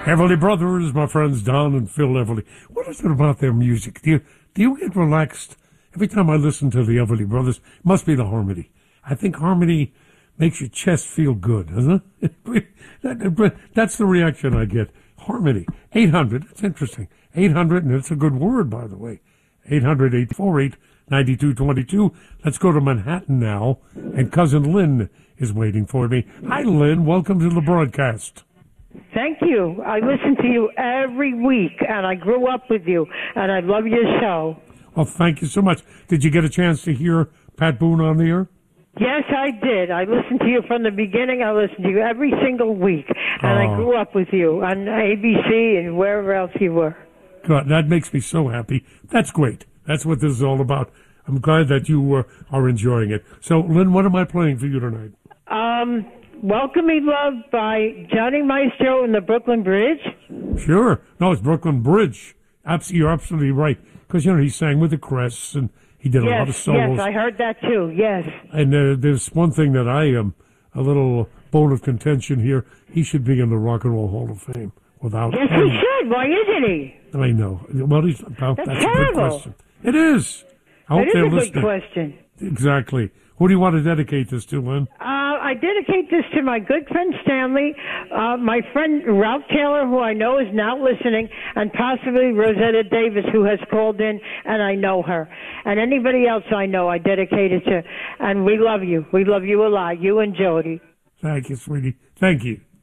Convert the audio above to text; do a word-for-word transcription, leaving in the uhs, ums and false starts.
Everly Brothers, my friends Don and Phil Everly. What is it about their music? Do you, do you get relaxed every time I listen to the Everly Brothers? It must be the harmony. I think harmony makes your chest feel good, doesn't it? that, that's the reaction I get. Harmony. eight hundred, that's interesting. eight hundred, and it's a good word, by the way. eight hundred, eight four eight, nine two two two. Let's go to Manhattan now, and Cousin Lynn is waiting for me. Hi, Lynn. Welcome to the broadcast. Thank you. I listen to you every week, and I grew up with you, and I love your show. Well, thank you so much. Did you get a chance to hear Pat Boone on the air? Yes, I did. I listened to you from the beginning. I listened to you every single week, and Oh. I grew up with you on A B C and wherever else you were. God, that makes me so happy. That's great. That's what this is all about. I'm glad that you uh, are enjoying it. So, Lynn, what am I playing for you tonight? Um, Welcome Me Love by Johnny Maestro and the Brooklyn Bridge. Sure. No, it's Brooklyn Bridge. Abs- You're absolutely right. Because, you know, he sang with the Crests, and he did a lot of Yes, solos. yes, I heard that too, yes. And uh, there's one thing that I am, a little bone of contention here. He should be in the Rock and Roll Hall of Fame. Without Yes, any, he should. Why isn't he? I know. Well, he's, well That's that's a good terrible. question. It is. I hope That is they're a good listening. question. Exactly. Who do you want to dedicate this to, Lynn? Uh, I dedicate this to my good friend Stanley, uh, my friend Ralph Taylor, who I know is now listening, and possibly Rosetta Davis, who has called in, and I know her. And anybody else I know, I dedicate it to. And we love you. We love you a lot, you and Jody. Thank you, sweetie. Thank you.